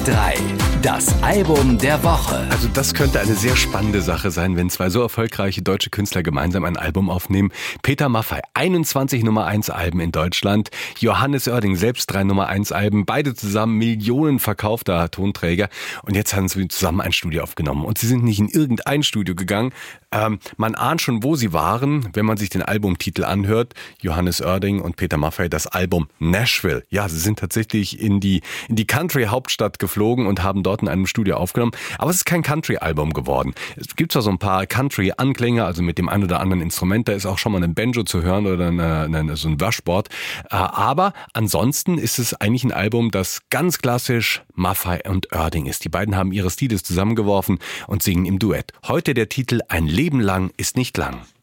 3. Das Album der Woche. Also das könnte eine sehr spannende Sache sein, wenn zwei so erfolgreiche deutsche Künstler gemeinsam ein Album aufnehmen. Peter Maffay, 21 Nummer 1 Alben in Deutschland. Johannes Oerding, selbst 3 Nummer 1 Alben. Beide zusammen Millionen verkaufter Tonträger. Und jetzt haben sie zusammen ein Studio aufgenommen. Und sie sind nicht in irgendein Studio gegangen. Man ahnt schon, wo sie waren, wenn man sich den Albumtitel anhört. Johannes Oerding und Peter Maffay, das Album Nashville. Ja, sie sind tatsächlich in die Country-Hauptstadt geflogen und haben dort in einem Studio aufgenommen. Aber es ist kein Country-Album geworden. Es gibt zwar so ein paar Country-Anklänge, also mit dem ein oder anderen Instrument. Da ist auch schon mal ein Banjo zu hören oder so ein Washboard. Aber ansonsten ist es eigentlich ein Album, das ganz klassisch Maffay und Oerding ist. Die beiden haben ihre Stile zusammengeworfen und singen im Duett. Heute der Titel Ein Leben lang ist nicht lang.